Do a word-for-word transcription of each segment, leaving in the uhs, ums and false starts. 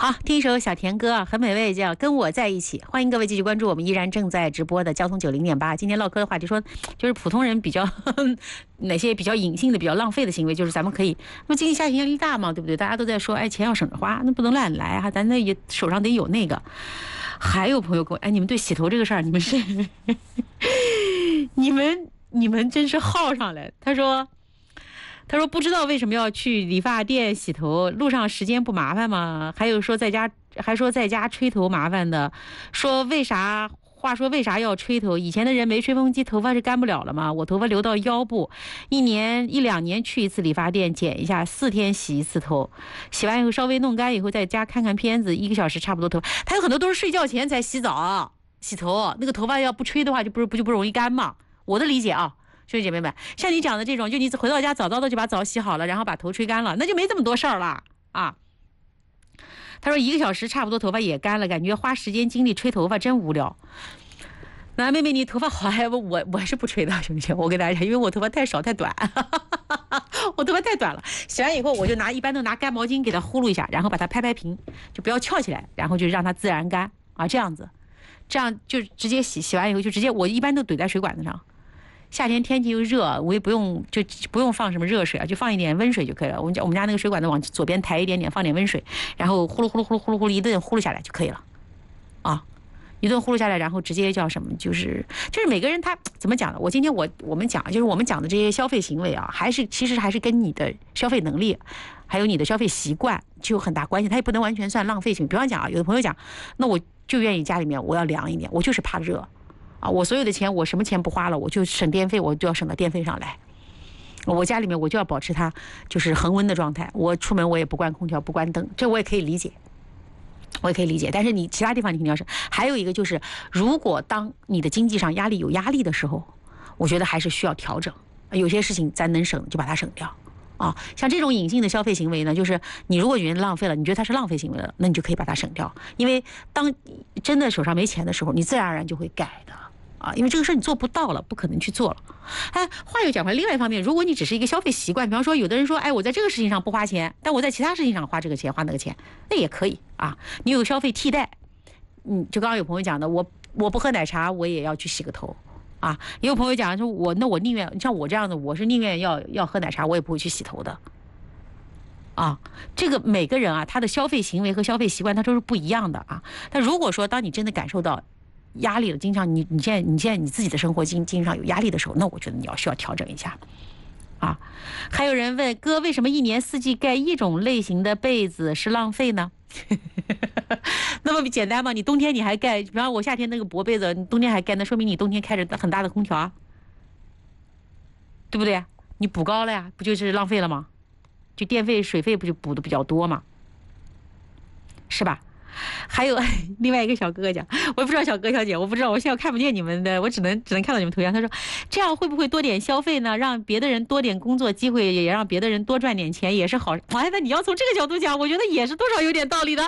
好，听一首小甜歌啊，很美味，叫《跟我在一起》。欢迎各位继续关注我们依然正在直播的交通九零点八。今天唠嗑的话题说，就是普通人比较呵呵哪些比较隐性的、比较浪费的行为，就是咱们可以，那么经济下行压力大嘛，对不对？大家都在说，哎，钱要省着花，那不能乱来啊，咱那也手上得有那个。还有朋友跟我，哎，你们对洗头这个事儿，你们是，你们你们真是耗上来。他说。他说不知道为什么要去理发店洗头，路上时间不麻烦吗？还有说在家还说在家吹头麻烦的，说为啥话说为啥要吹头？以前的人没吹风机，头发是干不了了吗？我头发留到腰部，一年一两年去一次理发店剪一下，四天洗一次头，洗完以后稍微弄干以后在家看看片子，一个小时差不多头。他有很多都是睡觉前才洗澡洗头，那个头发要不吹的话就不是不就不容易干嘛？我的理解啊。兄弟姐妹们，像你讲的这种，就你回到家早早的就把澡洗好了，然后把头吹干了，那就没这么多事儿了啊。他说一个小时差不多头发也干了，感觉花时间精力吹头发真无聊。那妹妹你头发好还我我我是不吹的，兄弟，我给大家讲，因为我头发太少太短，我头发太短了。洗完以后我就拿一般都拿干毛巾给它呼噜一下，然后把它拍拍平，就不要翘起来，然后就让它自然干啊，这样子，这样就直接洗，洗完以后就直接我一般都怼在水管子上。夏天天气又热，我也不用就不用放什么热水啊，就放一点温水就可以了。我们家我们家那个水管子往左边抬一点点，放点温水，然后呼噜呼噜呼噜呼噜呼噜一顿呼噜下来就可以了，啊，一顿呼噜下来，然后直接叫什么？就是就是每个人他怎么讲的？我今天我我们讲就是我们讲的这些消费行为啊，还是其实还是跟你的消费能力，还有你的消费习惯就有很大关系。它也不能完全算浪费行为。比方讲啊，有的朋友讲，那我就愿意家里面我要凉一点，我就是怕热。啊，我所有的钱，我什么钱不花了，我就省电费，我就要省到电费上来。我家里面我就要保持它就是恒温的状态，我出门我也不关空调不关灯，这我也可以理解，我也可以理解。但是你其他地方你肯定要省。还有一个就是，如果当你的经济上压力有压力的时候，我觉得还是需要调整。有些事情咱能省就把它省掉。啊，像这种隐性的消费行为呢，就是你如果觉得浪费了，你觉得它是浪费行为了，那你就可以把它省掉。因为当真的手上没钱的时候，你自然而然就会改的。啊，因为这个事儿你做不到了，不可能去做了。哎，话又讲回来，另外一方面，如果你只是一个消费习惯，比方说有的人说，哎，我在这个事情上不花钱，但我在其他事情上花这个钱，花那个钱，那也可以啊。你有消费替代，嗯，就刚刚有朋友讲的，我我不喝奶茶，我也要去洗个头啊。也有朋友讲说，我那我宁愿像我这样的，我是宁愿要要喝奶茶，我也不会去洗头的。啊，这个每个人啊，他的消费行为和消费习惯，他都是不一样的啊。但如果说当你真的感受到压力了，经常你你现在你现在你自己的生活经经常有压力的时候，那我觉得你要需要调整一下，啊。还有人问哥，为什么一年四季盖一种类型的被子是浪费呢？那么简单吗？你冬天你还盖，比方我夏天那个薄被子，你冬天还盖，那说明你冬天开着很大的空调啊，对不对？你补高了呀，不就是浪费了吗？就电费水费不就补的比较多吗？是吧？还有另外一个小哥哥讲，我也不知道小哥小姐，我不知道，我现在看不见你们的，我只能只能看到你们头像。他说，这样会不会多点消费呢？让别的人多点工作机会，也让别的人多赚点钱，也是好。哎，那你要从这个角度讲，我觉得也是多少有点道理的。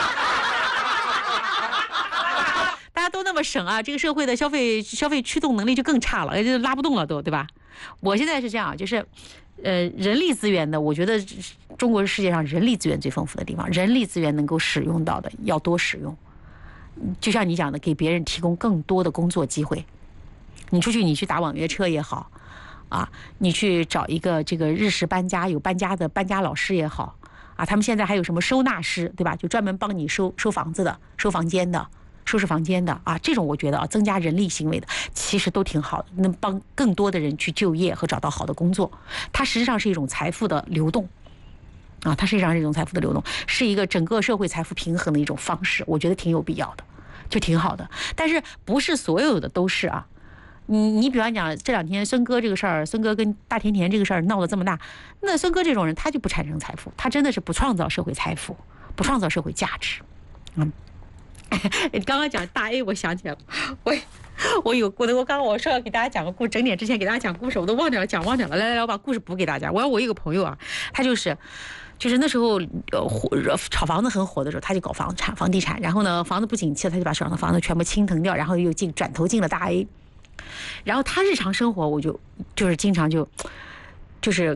大家都那么省啊，这个社会的消费消费驱动能力就更差了，就拉不动了都，对吧？我现在是这样，就是。呃，人力资源的，我觉得中国是世界上人力资源最丰富的地方，人力资源能够使用到的要多使用。就像你讲的，给别人提供更多的工作机会。你出去，你去打网约车也好，啊，你去找一个这个日式搬家有搬家的搬家老师也好，啊，他们现在还有什么收纳师，对吧？就专门帮你收收房子的、收房间的。收拾房间的啊，这种我觉得啊，增加人力行为的，其实都挺好的，能帮更多的人去就业和找到好的工作。它实际上是一种财富的流动，啊，它实际上是一种财富的流动，是一个整个社会财富平衡的一种方式，我觉得挺有必要的，就挺好的。但是不是所有的都是啊？你你比方讲这两天孙哥这个事儿，孙哥跟大甜甜这个事儿闹得这么大，那孙哥这种人他就不产生财富，他真的是不创造社会财富，不创造社会价值，嗯。你刚刚讲大 A， 我想起来了，我我有我的我刚刚我说要给大家讲个故事，整点之前给大家讲故事，我都忘掉了，讲忘掉了。来来来，我把故事补给大家。我要我一个朋友啊，他就是就是那时候呃火炒房子很火的时候，他就搞房产房地产，然后呢房子不景气了，他就把手上的房子全部清腾掉，然后又进转投进了大 A。然后他日常生活我就就是经常就就是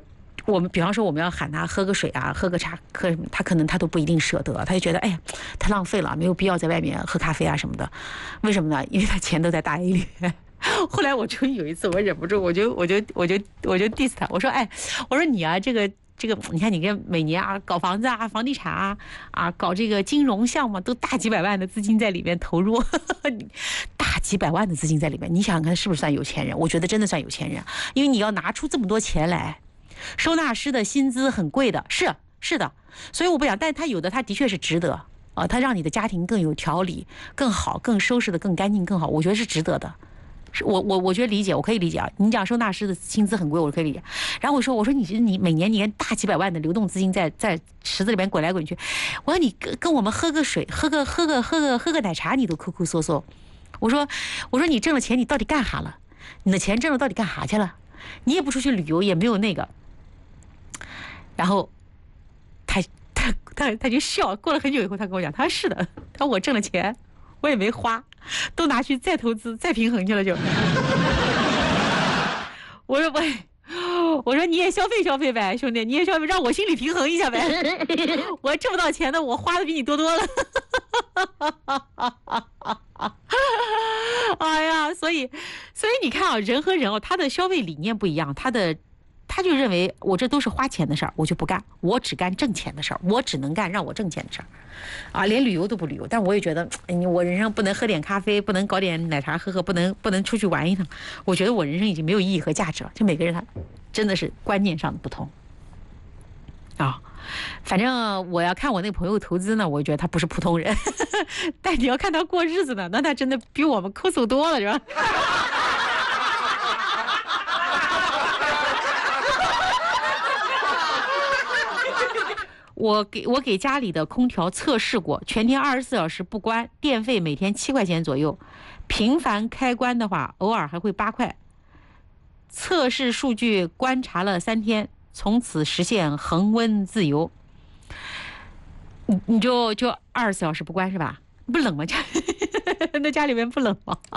我们比方说我们要喊他喝个水啊，喝个茶，喝什么，他可能他都不一定舍得，他就觉得哎呀太浪费了，没有必要在外面喝咖啡啊什么的。为什么呢？因为他钱都在大 A 里面。后来我终于有一次我忍不住，我就我就我就我就 diss 他，我说哎，我说你啊这个。这个你看，你跟每年啊搞房子啊、房地产啊啊搞这个金融项目，都大几百万的资金在里面投入，大几百万的资金在里面，你想想看是不是算有钱人？我觉得真的算有钱人，因为你要拿出这么多钱来，收纳师的薪资很贵的，是是的，所以我不想，但他有的他的确是值得啊，他让你的家庭更有条理、更好、更收拾的更干净、更好，我觉得是值得的。我我我觉得理解，我可以理解啊。你讲收纳师的薪资很贵，我可以理解。然后我说，我说你你每年你看大几百万的流动资金在在池子里面滚来滚去，我说你跟跟我们喝个水，喝个喝个喝个喝个奶茶，你都抠抠搜搜。我说我说你挣了钱，你到底干哈了？你的钱挣了到底干哈去了？你也不出去旅游，也没有那个。然后他他他他就笑，过了很久以后，他跟我讲，他说是的，他说我挣了钱。我也没花，都拿去再投资、再平衡去了就。我说我，我说你也消费消费呗，兄弟，你也消费，让我心里平衡一下呗。我挣不到钱的，我花的比你多多了。哎呀，所以，所以你看啊，人和人哦，他的消费理念不一样，他的。他就认为我这都是花钱的事儿，我就不干，我只干挣钱的事儿，我只能干让我挣钱的事儿，啊，连旅游都不旅游。但我也觉得，哎，我人生不能喝点咖啡，不能搞点奶茶喝喝，不能不能出去玩一趟。我觉得我人生已经没有意义和价值了。就每个人他真的是观念上的不同啊。反正我要看我那个朋友投资呢，我觉得他不是普通人，但你要看他过日子呢，那他真的比我们抠搜多了，是吧？我给我给家里的空调测试过，全天二十四小时不关，电费每天七块钱左右，频繁开关的话，偶尔还会八块。测试数据观察了三天，从此实现恒温自由。你你就就二十四小时不关是吧？不冷吗？家那家里面不冷吗？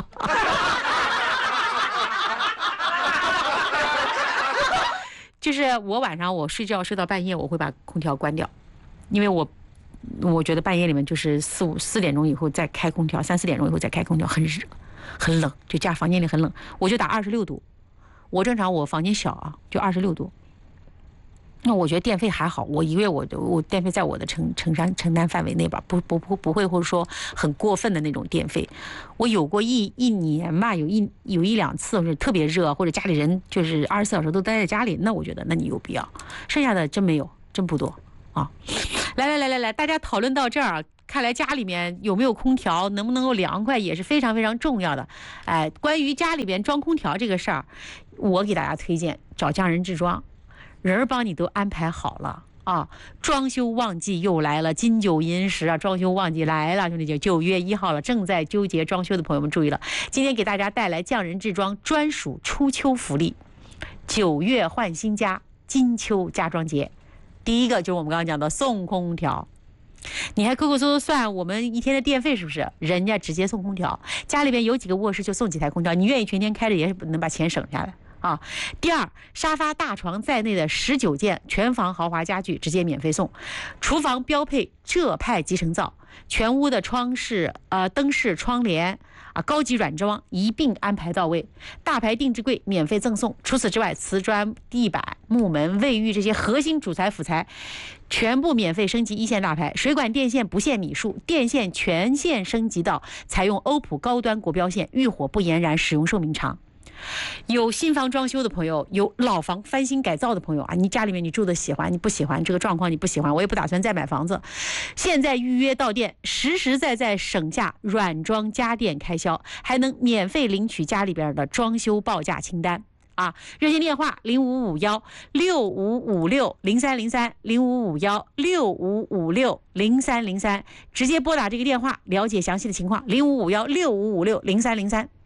就是我晚上我睡觉睡到半夜，我会把空调关掉，因为我我觉得半夜里面就是四五四点钟以后再开空调，三四点钟以后再开空调很热很冷，就家房间里很冷，我就打二十六度。我正常我房间小啊，就二十六度。那我觉得电费还好，我一个月我我电费在我的承承担承担范围内吧，不不不不会或者说很过分的那种电费。我有过一一年吧，有一有一两次是特别热，或者家里人就是二十四小时都待在家里，那我觉得那你有必要，剩下的真没有，真不多啊。来来来来来，大家讨论到这儿，看来家里面有没有空调，能不能够凉快也是非常非常重要的。哎，关于家里边装空调这个事儿，我给大家推荐找匠人制装。人儿帮你都安排好了啊！装修旺季又来了，金九银十啊！装修旺季来了，兄弟姐，九月一号了，正在纠结装修的朋友们注意了，今天给大家带来匠人制装专属初秋福利，九月换新家，金秋家装节。第一个就是我们刚刚讲的送空调，你还抠抠搜搜算我们一天的电费是不是？人家直接送空调，家里边有几个卧室就送几台空调，你愿意全天开着也是能把钱省下来。啊，第二，沙发、大床在内的十九件全房豪华家具直接免费送，厨房标配浙派集成灶，全屋的窗饰、呃灯饰、窗帘啊，高级软装一并安排到位，大牌定制柜免费赠送。除此之外，瓷砖、地板、木门、卫浴这些核心主材辅材，全部免费升级一线大牌。水管电线不限米数，电线全线升级到采用欧普高端国标线，遇火不延燃，使用寿命长。有新房装修的朋友，有老房翻新改造的朋友啊，你家里面你住的喜欢，你不喜欢这个状况，你不喜欢，我也不打算再买房子。现在预约到店，实实在在省下软装家电开销，还能免费领取家里边的装修报价清单啊！热线电话零五五幺六五五六零三零三零五五幺六五五六零三零三，直接拨打这个电话了解详细的情况，零五五幺六五五六零三零三。